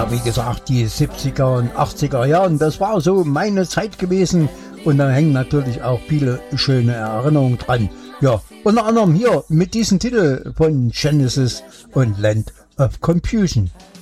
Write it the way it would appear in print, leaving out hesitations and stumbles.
Ja, wie gesagt, die 70er und 80er Jahren, das war so meine Zeit gewesen. Und da hängen natürlich auch viele schöne Erinnerungen dran. Ja, unter anderem hier mit diesem Titel von Genesis und Land of Confusion.